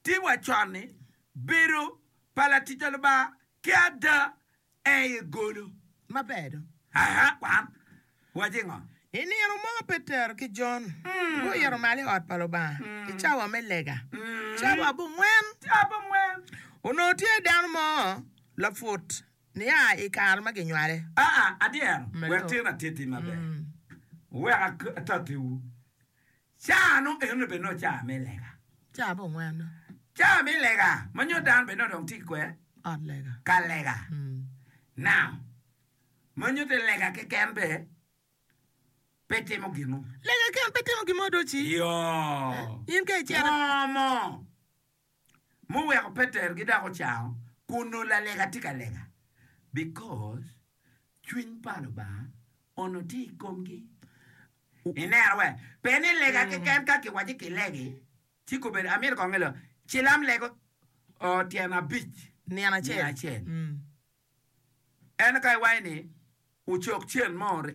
ti wachoni biro palatijalba kiada golo mabedo kwan wajingo ini yero mo Peter ki John go yero mali ot paloba chawa melega chawa bu mwen ono tie dan mo la foot ni ya ikar ma ginyware adier wetina titi mabe we atatu chano eno be no cha melega cha bu mwen cha melega manyo dan be no dong tikwe ot lega kalega now manyo te lega ke kembe pete mo gino lega ken pete mo gimo do chi yo yin ke chera mo we ko Peter gida ko chao kuno la lega tika lega because twin paloba ono ti komgi inerwe pene lega ke ken ka ke waji ke legi tiko be amir ko ngelo chilam lego o tiana beach ni ana che en kai waini uchok chen mor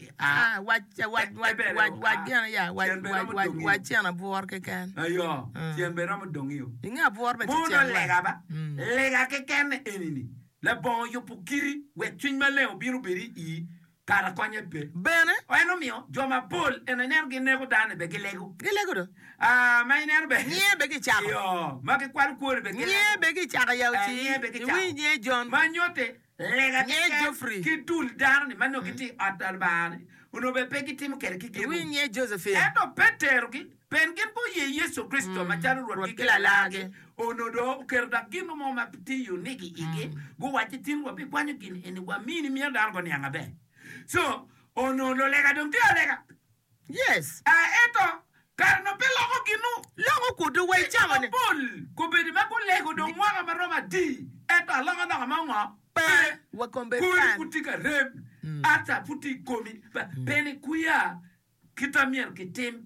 wa chena bor ke kan ayo chen be ram dongio inga bor be chen lega ba lega ke ken enini la bon yo pukiri we twin male obiru beri i kara konye pe bene eno mio joma pol en energi nego dane be gelego do mai ner be nie be ki chaka yo ma ke kwar ko be gelego nie be ki chaka yaw chi wi nie John manyote lega nie Geoffrey ki dul darni mano kiti atalbani uno be pe kiti mker ki wi nie Josephine eto Peter ki pengen bo ye Yesu Kristo ma charu ro ki la lage ono do kerda gino mo ma piti uniki ige go wati tin wo be kwanyo kin eni wa mini mi ndar go nyanga be so ono lo lega dum ti lega yes eto karno pe logo gino logo kudu we chama ne bol ko be di ma ko lego do mwa ma roma di eto logo da ma ngwa wa kombe fan kutika rep ata puti komi pene kuya kitamier ke team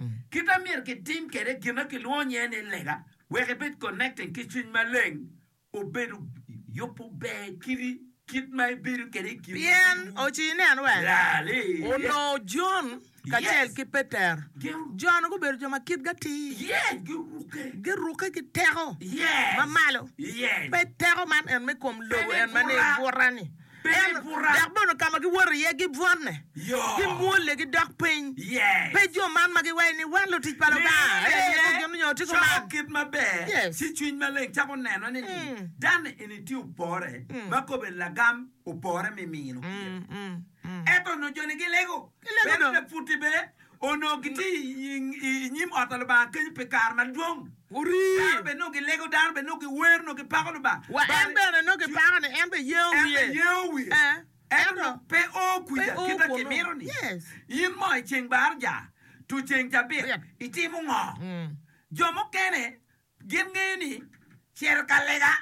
kede gina ke lonye ne lega we repet connecting kitchen maleng obedu yopo be kiri kit my biru kede kiri bien o chi ne anwa lale ono John katel ki Peter John go ber joma kit gati geruke ki tero mamalo Peter man en me kom logo en mane borani dak bono kama ki wor ye gi vonne gi mole gi dak pen pe jo man magi wayni walo ti palo ba e go nyo ti ko ma kit mabe si twin maleng chako neno ni dan eni ti upore mako be lagam upore mimino eto no joni gi lego be puti be ono giti nyim otalo ba ken pe kar ma dwong uri be no gi lego dan be no gi wer no gi pakolo ba wa en be no gi pakolo en be yewi eno pe o kuya kita ke miro ni yin mo cheng barja tu cheng chabe iti mo ngo jomo kene gin ngeni cher kalega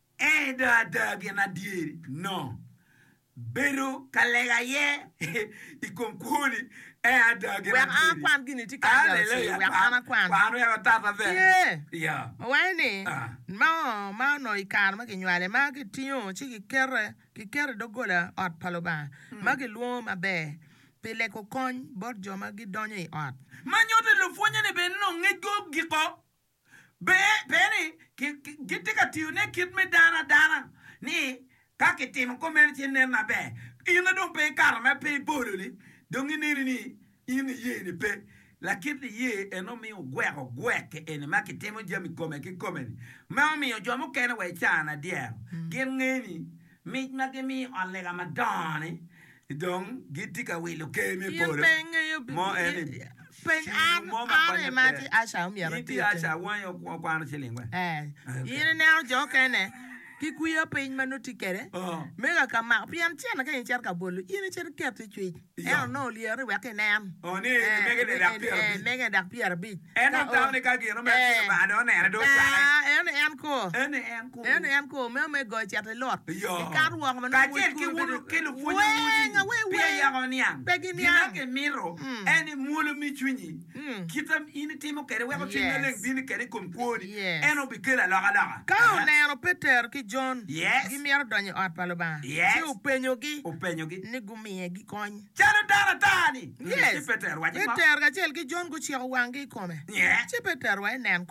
da gina di no beru kalega ye ikonkuli da gina we kwan gini ti ka we kwan ya tata ve yeah wani ma no ikar ma kinywale ma ki tiyo chi ki kere dogola ot paloba ma ki luo mabe pile ko kon bor joma gi donyo I ot ma nyote lo fonya ne be no ngego giko be ni gitika tiyo ne kit me dana ni ka ki tim ko mer chi ne na be ina do pe kar ma pe bololi dongi ni ini ye ni pe la kit ye eno mi gweke ene ma ki temo jami come ki come ni ma mi o jomo kene we chana dia gen ngeni mi ma ke mi olega madani don gitika we lo ke mi pore mo ene pen an mati asha mi ara ti asha wan yo kwa na chilingwe yini na jo kene ki kuya pen manuti kere mega kama pian tiana ka inchar ka bolu yini cher kete chui no liere we ke nam oni mega dak pier bi eno taw ne ka giro me ba do ne do sa en ko me go chat lot ka ruwa ma ka cher ki wulu ke lu fu ni pe ya onia gina ke miro eni mulu mi chunyi kitam ini timo kere we ko chineleng bini kere kom koni eno bi kera la ka ne ro Peter ki John gi mier donyo ot paloba ti upenyo gi ni gumie gi kony chano dana tani Peter ga chel ki John go chiego wangi kome Peter wa nen